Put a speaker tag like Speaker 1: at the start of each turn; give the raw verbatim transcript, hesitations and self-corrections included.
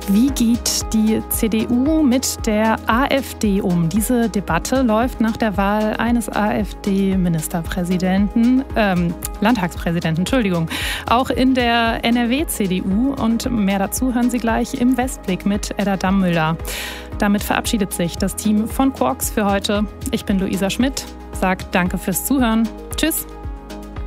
Speaker 1: Wie geht die C D U mit der AfD um? Diese Debatte läuft nach der Wahl eines AfD-Ministerpräsidenten, ähm, Landtagspräsidenten, Entschuldigung, auch in der N R W-C D U. Und mehr dazu hören Sie gleich im Westblick mit Edda Dammüller. Damit verabschiedet sich das Team von Quarks für heute. Ich bin Luisa Schmidt, sage danke fürs Zuhören. Tschüss.